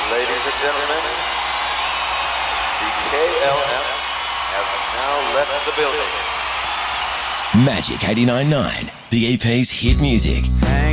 Ladies and gentlemen, the KLF have now left the building. Magic 89.9, the EP's hit music. Hang